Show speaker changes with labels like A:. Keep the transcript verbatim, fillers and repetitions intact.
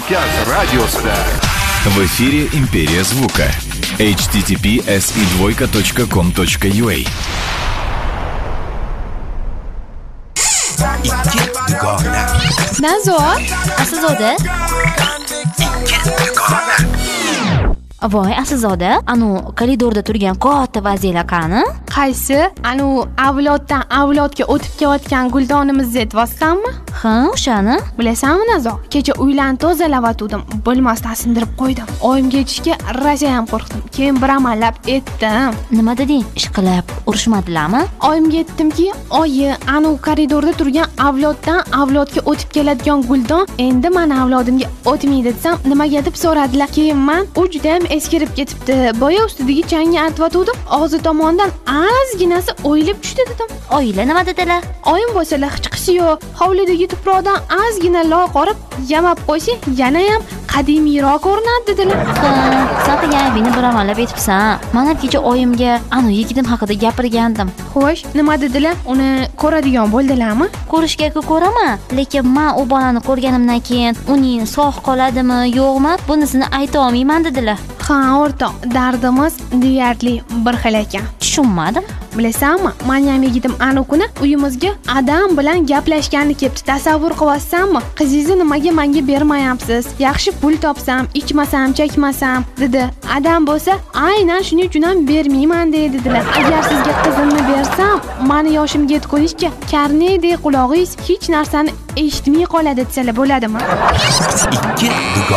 A: Kavkaz radiosida.
B: В эфире «Империя звука». эйч ти ти пи эс и двойка точка ком точка ю а.
C: Nazor, Aslzoda. Voy, Aslzoda, anu koridorda turgan katta vaziyalar qani?
D: Qaysi? Anu avloddan avlodga o'tib kelayotgan guldonimizni aytyapsanmi?
C: Ha, o'shani.
D: Bilasanmi Nazor? Kecha uylarni tozalavatdim, bo'lmasdan sindirib qo'ydim. Oyimga aytishga rosa ham qo'rqdim. Keyin bir amallab etdim.
C: Nima deding? Ish qilib urishmadilarmi?
D: Oyimga aytdimki, "Oyi, anu koridorda turgan avloddan avlodga o'tib keladigan guldon endi meni avlodimga o'tmaydi" desam, nimaga deb so'radilar. Keyin men u juda ham eskirib ketibdi. Boya ustidagi changni artvatdim, og'zi tomonidan ozginasi o'yilib tushdi dedim.
C: Oilar nima dedilar?
D: Oyim bo'lsalar hech qisi yo'q. Hovlidagi tuproqdan ozgina loy qorib, yamab qo'ysa, yana ham qadimiyroq ko'rinadi dedilar.
C: Ha, sen yana meni bir amallab aytibsan. Mana kecha oyimga anu yigitim haqida gapirgandim.
D: Xo'sh, nima dedilar? Uni ko'radigan bo'ldilarmi?
C: Ko'rishga ko'raman, lekin men u bolani ko'rganimdan keyin uning sog' qoladimi, yo'qmi, bunisini ayta olmayman dedilar.
D: Ha, o'rtoq, dardimiz deyarli bir xil ekan.
C: Tushunmadim.
D: Bilasanmi, mening yigitim anu kuni uyimizga adam bilan gaplashgani kelibdi. Tasavvur qilyapsanmi? Qizingizni nimaga menga bermayapsiz? Yaxshi pul topsam, ichmasam, chekmasam, dedi. Adam bo'lsa, aynan shuning uchun ham bermayman dedilar. Agar sizga qizimni bersam, meni yoshimga yetguncha karnedek qulog'ingiz hech narsani eshitmay qoladi desalar bo'ladimi?
B: ikki